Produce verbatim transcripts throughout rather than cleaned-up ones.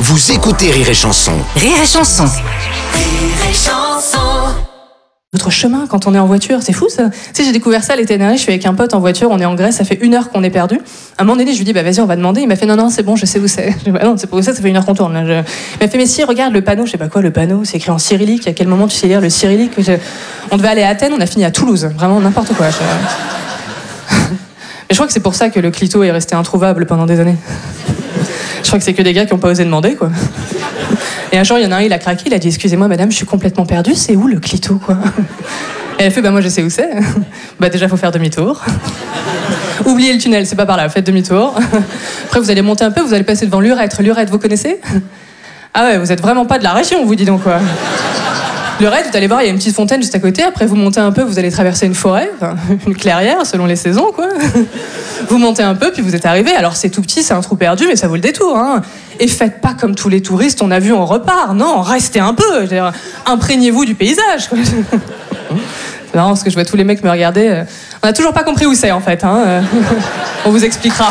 Vous écoutez Rire et Chanson. Rire et Chanson. Rire et Chanson. Notre chemin quand on est en voiture, c'est fou ça. Tu sais, j'ai découvert ça l'été dernier, je suis avec un pote en voiture, on est en Grèce, ça fait une heure qu'on est perdu. À un moment donné, je lui dis bah vas-y, on va demander. Il m'a fait non non, c'est bon, je sais où c'est. Je dis, bah, non, c'est pas où c'est, ça fait une heure qu'on tourne. Là. Je... Il m'a fait mais si, regarde le panneau, je sais pas quoi le panneau, c'est écrit en cyrillique. À quel moment tu sais lire le cyrillique? je... On devait aller à Athènes, on a fini à Toulouse, vraiment n'importe quoi. Je... Mais je crois que c'est pour ça que le clito est resté introuvable pendant des années. Je crois que c'est que des gars qui n'ont pas osé demander quoi. Et un jour, il y en a un, il a craqué, il a dit « Excusez-moi, madame, je suis complètement perdu, c'est où le clito, quoi ?» Et elle fait « Bah moi, je sais où c'est. » Bah déjà, faut faire demi-tour. Oubliez le tunnel, c'est pas par là, faites demi-tour. Après, vous allez monter un peu, vous allez passer devant l'Urètre. L'Urètre, vous connaissez? Ah ouais, vous êtes vraiment pas de la région, vous dis donc, quoi. L'Urètre, vous allez voir, il y a une petite fontaine juste à côté. Après, vous montez un peu, vous allez traverser une forêt, enfin, une clairière, selon les saisons, quoi. Vous montez un peu, puis vous êtes arrivé. Alors, c'est tout petit, c'est un trou perdu, mais ça vaut le détour, hein. Et faites pas comme tous les touristes, on a vu, on repart. Non, restez un peu. Je veux dire, imprégnez-vous du paysage, quoi. C'est marrant, parce que je vois tous les mecs me regarder. On a toujours pas compris où c'est, en fait, hein. On vous expliquera.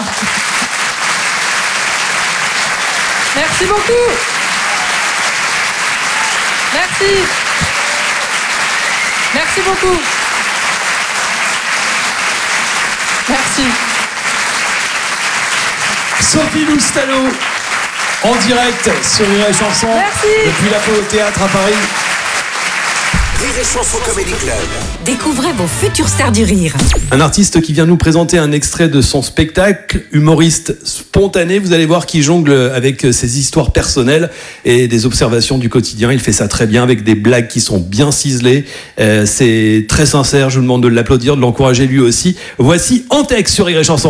Merci beaucoup. Merci. Merci beaucoup. Merci. Sophie Loustano, en direct sur Rire et Chanson. Merci. Depuis l'Apollo Théâtre à Paris. Rire et Chanson Comedy Club. Découvrez vos futures stars du rire. Un artiste qui vient nous présenter un extrait de son spectacle, humoriste spontané. Vous allez voir qu'il jongle avec ses histoires personnelles et des observations du quotidien. Il fait ça très bien avec des blagues qui sont bien ciselées. Euh, c'est très sincère. Je vous demande de l'applaudir, de l'encourager lui aussi. Voici Antec sur Rire et Chanson.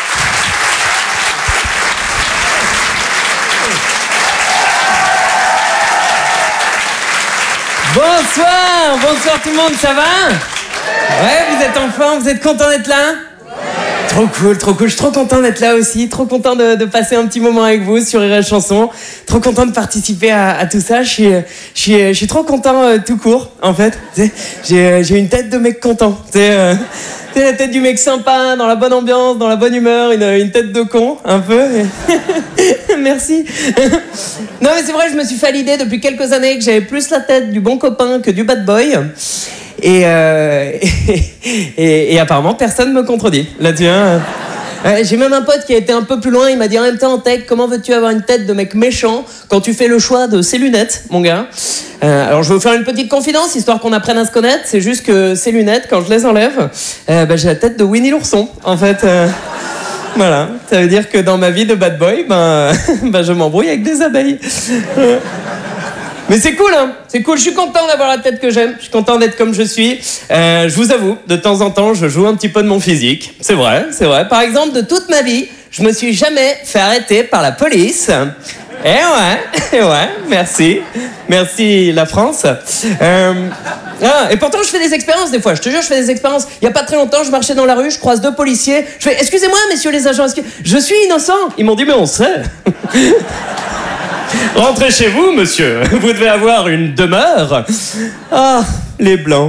Bonsoir, bonsoir tout le monde, ça va? Ouais, vous êtes en forme, vous êtes content d'être là? Trop cool, trop cool, je suis trop content d'être là aussi, trop content de, de passer un petit moment avec vous sur Rire et Chanson, trop content de participer à, à tout ça, je suis, je suis, je suis trop content euh, tout court, en fait. J'ai, j'ai une tête de mec content, c'est euh, la tête du mec sympa, dans la bonne ambiance, dans la bonne humeur, une, une tête de con, un peu. Merci. Non mais c'est vrai, je me suis fait l'idée depuis quelques années que j'avais plus la tête du bon copain que du bad boy. Et, euh, et, et, et apparemment, personne ne me contredit là-dessus. Hein. Euh, j'ai même un pote qui a été un peu plus loin. Il m'a dit en même temps, Tech, comment veux-tu avoir une tête de mec méchant quand tu fais le choix de ces lunettes, mon gars? euh, Alors, je vais vous faire une petite confidence, histoire qu'on apprenne à se connaître. C'est juste que ces lunettes, quand je les enlève, euh, bah, j'ai la tête de Winnie l'ourson, en fait. Euh, voilà, ça veut dire que dans ma vie de bad boy, ben, ben, je m'embrouille avec des abeilles. Euh. Mais c'est cool, hein. C'est cool, je suis content d'avoir la tête que j'aime, je suis content d'être comme je suis. Euh, je vous avoue, de temps en temps, je joue un petit peu de mon physique. C'est vrai, c'est vrai. Par exemple, de toute ma vie, je me suis jamais fait arrêter par la police. Eh ouais, eh ouais, merci. Merci la France. Euh, ah, et pourtant, je fais des expériences des fois, je te jure, je fais des expériences. Il y a pas très longtemps, je marchais dans la rue, je croise deux policiers. Je fais, excusez-moi, messieurs les agents, je suis innocent. Ils m'ont dit, mais on sait. Rentrez chez vous, monsieur. Vous devez avoir une demeure. Ah, les blancs.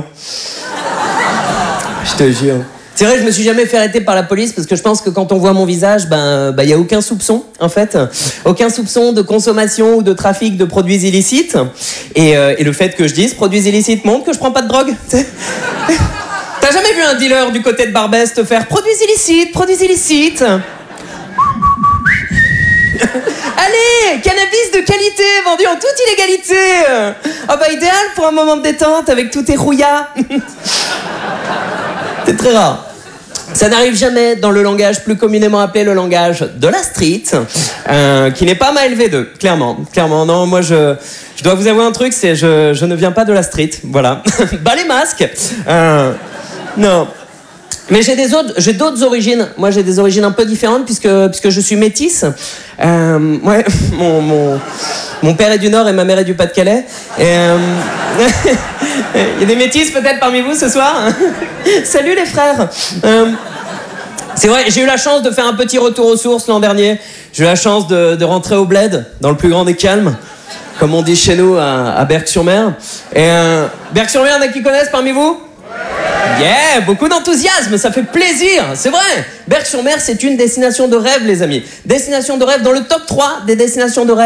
Je te jure. C'est vrai, je me suis jamais fait arrêter par la police parce que je pense que quand on voit mon visage, ben, ben, y a aucun soupçon, en fait. Aucun soupçon de consommation ou de trafic de produits illicites. Et, euh, et le fait que je dise produits illicites montre que je prends pas de drogue. T'as jamais vu un dealer du côté de Barbès te faire produits illicites, produits illicites? Allez, cannabis de qualité, vendu en toute illégalité. Ah bah idéal pour un moment de détente avec tous tes rouillas. C'est très rare. Ça n'arrive jamais dans le langage plus communément appelé le langage de la street, euh, qui n'est pas ma L V deux, clairement. Clairement, non, moi je, je dois vous avouer un truc, c'est je, je ne viens pas de la street, voilà. Bah les masques. Euh, non. Mais j'ai des autres, j'ai d'autres origines. Moi, j'ai des origines un peu différentes puisque puisque je suis métisse. Euh, ouais, mon mon mon père est du Nord et ma mère est du Pas-de-Calais. Et euh, il y a des métisses peut-être parmi vous ce soir. Salut les frères. Euh, c'est vrai, j'ai eu la chance de faire un petit retour aux sources l'an dernier. J'ai eu la chance de de rentrer au bled dans le plus grand des calmes, comme on dit chez nous à, à Berck-sur-Mer. Et euh, Berck-sur-Mer, il y en a qui connaissent parmi vous? Yeah, beaucoup d'enthousiasme, ça fait plaisir, c'est vrai. Berck-sur-Mer, c'est une destination de rêve, les amis. Destination de rêve dans le top trois des destinations de rêve.